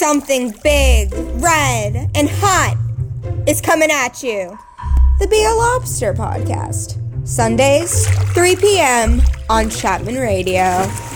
something big, red, and hot is coming at you. The Be a Lobster podcast. Sundays, 3 p.m. on Chapman Radio.